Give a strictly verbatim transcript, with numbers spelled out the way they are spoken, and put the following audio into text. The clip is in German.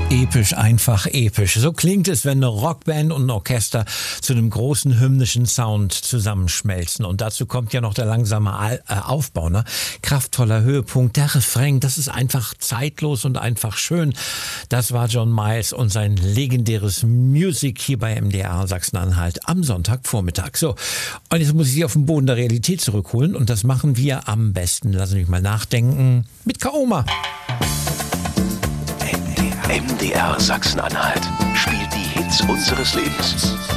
Episch, einfach episch. So klingt es, wenn eine Rockband und ein Orchester zu einem großen hymnischen Sound zusammenschmelzen. Und dazu kommt ja noch der langsame Aufbau, ne? Kraftvoller Höhepunkt, der Refrain, das ist einfach zeitlos und einfach schön. Das war John Miles und sein legendäres Music hier bei M D R Sachsen-Anhalt am Sonntagvormittag. So, und jetzt muss ich Sie auf den Boden der Realität zurückholen und das machen wir am besten, lassen Sie mich mal nachdenken, mit Kaoma. M D R Sachsen-Anhalt spielt die Hits unseres Lebens.